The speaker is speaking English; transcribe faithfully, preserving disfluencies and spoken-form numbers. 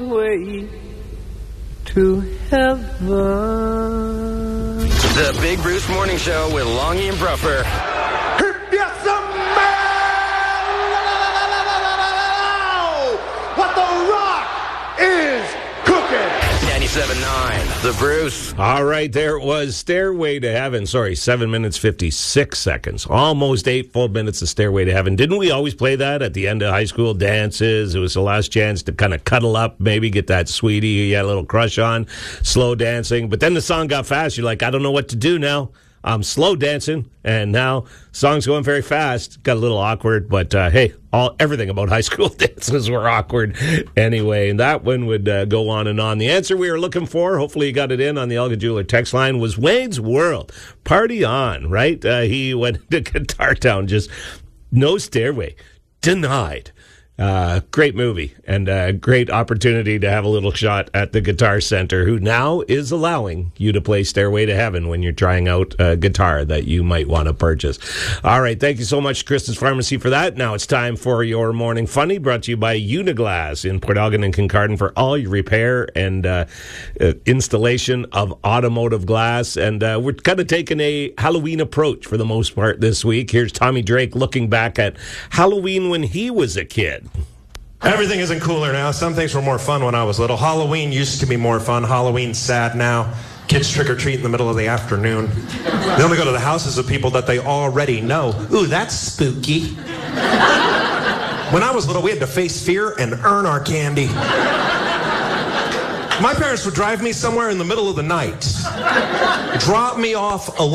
way to heaven. The Big Bruce Morning Show with Longy and Bruffer. Yes, man! What the Rock is cooking! ninety-seven point nine, The Bruce. All right, there it was, Stairway to Heaven. Sorry, seven minutes, fifty-six seconds. Almost eight full minutes of Stairway to Heaven. Didn't we always play that at the end of high school dances? It was the last chance to kind of cuddle up, maybe get that sweetie you had a little crush on, slow dancing. But then the song got fast. You're like, I don't know what to do now. I'm slow dancing, and now song's going very fast. Got a little awkward, but uh, hey, all everything about high school dances were awkward anyway, and that one would uh, go on and on. The answer we were looking for, hopefully you got it in on the Elgin Jeweler text line, was Wayne's World. Party on, right? Uh, he went to Guitar Town, just no stairway. Denied. Uh, great movie and a great opportunity to have a little shot at the Guitar Center, who now is allowing you to play Stairway to Heaven when you're trying out a guitar that you might want to purchase. All right, thank you so much, Krista's Pharmacy, for that. Now it's time for your Morning Funny, brought to you by Uniglass in Port Elgin and Kincardine for all your repair and uh, uh, installation of automotive glass. And uh, we're kind of taking a Halloween approach for the most part this week. Here's Tommy Drake looking back at Halloween when he was a kid. Everything isn't cooler now. Some things were more fun when I was little. Halloween used to be more fun. Halloween's sad now. Kids trick-or-treat in the middle of the afternoon. They only go to the houses of people that they already know. Ooh, that's spooky. When I was little, we had to face fear and earn our candy. My parents would drive me somewhere in the middle of the night, drop me off a